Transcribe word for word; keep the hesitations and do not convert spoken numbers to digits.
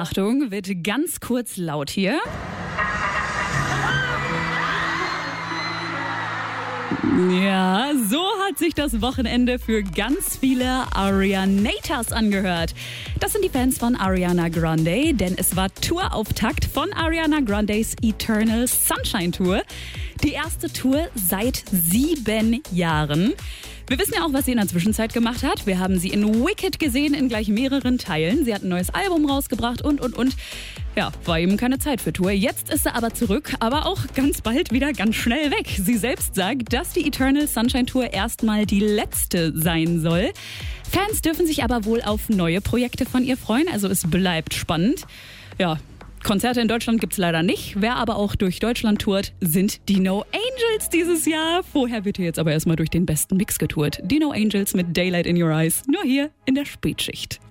Achtung, wird ganz kurz laut hier. Ja, so hat sich das Wochenende für ganz viele Arianators angehört. Das sind die Fans von Ariana Grande, denn es war Tourauftakt von Ariana Grandes Eternal Sunshine Tour. Die erste Tour seit sieben Jahren. Wir wissen ja auch, was sie in der Zwischenzeit gemacht hat. Wir haben sie in Wicked gesehen, in gleich mehreren Teilen. Sie hat ein neues Album rausgebracht und, und, und. Ja, war eben keine Zeit für Tour. Jetzt ist sie aber zurück, aber auch ganz bald wieder ganz schnell weg. Sie selbst sagt, dass die Eternal Sunshine Tour erstmal die letzte sein soll. Fans dürfen sich aber wohl auf neue Projekte von ihr freuen, also es bleibt spannend. Ja, Konzerte in Deutschland gibt's leider nicht. Wer aber auch durch Deutschland tourt, sind die No Angels dieses Jahr. Vorher wird hier jetzt aber erstmal durch den besten Mix getourt. Die No Angels mit Daylight in Your Eyes, nur hier in der Spätschicht.